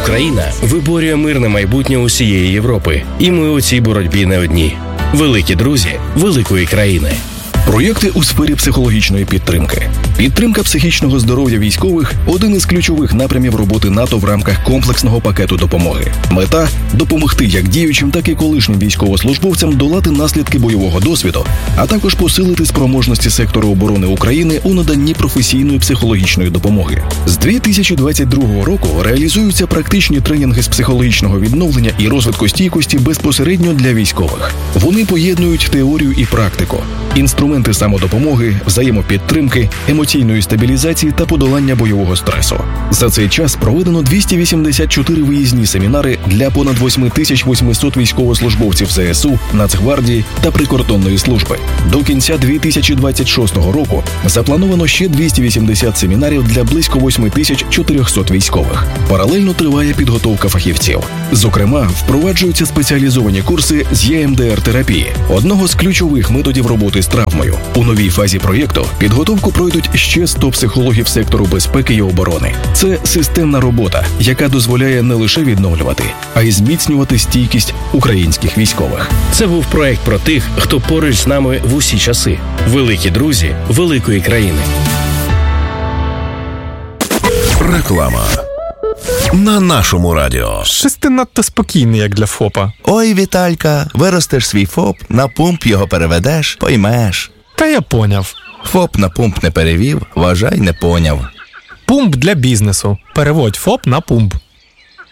Україна виборює мирне майбутнє усієї Європи. І ми у цій боротьбі не одні. Великі друзі великої країни. Проєкти у сфері психологічної підтримки. Підтримка психічного здоров'я військових – один із ключових напрямів роботи НАТО в рамках комплексного пакету допомоги. Мета – допомогти як діючим, так і колишнім військовослужбовцям долати наслідки бойового досвіду, а також посилити спроможності сектору оборони України у наданні професійної психологічної допомоги. З 2022 року реалізуються практичні тренінги з психологічного відновлення і розвитку стійкості безпосередньо для військових. Вони поєднують теорію і практику, інструменти самодопомоги, взаємопідтримки, емоційної стабілізації та подолання бойового стресу. За цей час проведено 284 виїзні семінари для понад 8800 військовослужбовців ЗСУ, Нацгвардії та прикордонної служби. До кінця 2026 року заплановано ще 280 семінарів для близько 8400 військових. Паралельно триває підготовка фахівців. Зокрема, впроваджуються спеціалізовані курси з ЄМДР-терапії, одного з ключових методів роботи з травмою. У новій фазі проєкту підготовку пройдуть ще 100 психологів сектору безпеки і оборони. Це системна робота, яка дозволяє не лише відновлювати, а й зміцнювати стійкість українських військових. Це був проєкт про тих, хто поруч з нами в усі часи. Великі друзі великої країни. Реклама. На нашому радіо. Щось ти надто спокійний, як для ФОПа. Ой, Віталька, виростеш свій ФОП, на пумп його переведеш, поймеш. Та я поняв. ФОП на пумп не перевів, вважай, не поняв. Пумп для бізнесу. Переводь ФОП на пумп.